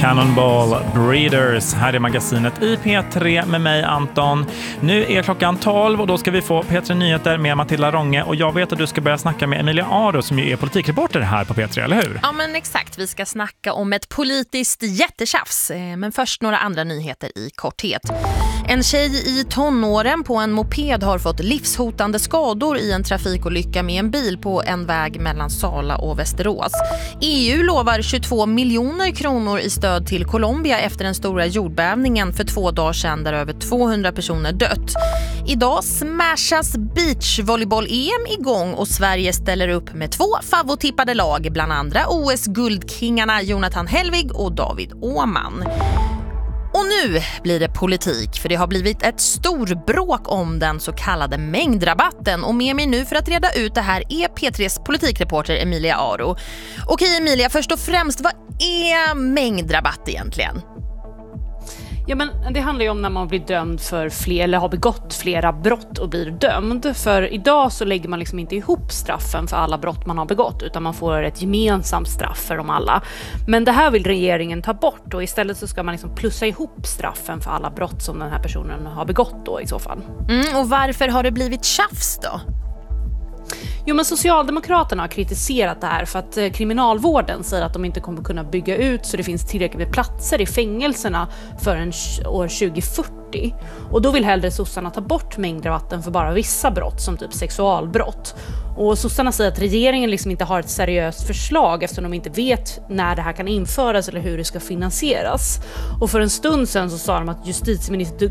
Cannonball Breeders här i magasinet i P3 med mig Anton. Nu är klockan 12 och då ska vi få P3 Nyheter med Matilda Ronge och jag vet att du ska börja snacka med Emilia Aro som ju är politikreporter här på P3, eller hur? Ja men exakt, vi ska snacka om ett politiskt jättetjafs, men först några andra nyheter i korthet. En tjej i tonåren på en moped har fått livshotande skador i en trafikolycka med en bil på en väg mellan Sala och Västerås. EU lovar 22 miljoner kronor i stöd till Colombia efter den stora jordbävningen för 2 dagar sedan där över 200 personer dött. Idag smashas beachvolleyboll-EM igång och Sverige ställer upp med 2 favotippade lag, bland andra OS-guldkingarna Jonathan Helvig och David Åhman. Och nu blir det politik, för det har blivit ett stor bråk om den så kallade mängdrabatten. Och med mig nu för att reda ut det här är P3s politikreporter Emilia Aro. Okej Emilia, först och främst, vad är mängdrabatt egentligen? Ja, men det handlar ju om när man blir dömd för fler eller har begått flera brott och blir dömd. För idag så lägger man liksom inte ihop straffen för alla brott man har begått utan man får ett gemensamt straff för dem alla. Men det här vill regeringen ta bort och istället så ska man liksom plussa ihop straffen för alla brott som den här personen har begått då i så fall. Och varför har det blivit tjafs då? Jo, men Socialdemokraterna har kritiserat det här för att kriminalvården säger att de inte kommer kunna bygga ut så det finns tillräckligt med platser i fängelserna förrän år 2040. Och då vill hellre sossarna ta bort mängdrabatten för bara vissa brott som typ sexualbrott. Och sossarna säger att regeringen liksom inte har ett seriöst förslag eftersom de inte vet när det här kan införas eller hur det ska finansieras. Och för en stund sedan så sa de att justitieminister